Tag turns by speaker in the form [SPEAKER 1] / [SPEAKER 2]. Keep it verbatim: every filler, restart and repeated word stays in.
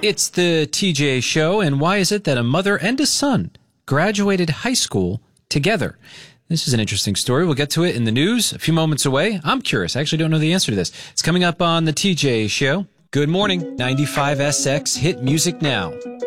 [SPEAKER 1] It's the T J Show, and why is it that a mother and a son graduated high school together? This is an interesting story. We'll get to it in the news a few moments away. I'm curious. I actually don't know the answer to this. It's coming up on the T J Show. Good morning. ninety-five S X Hit Music Now.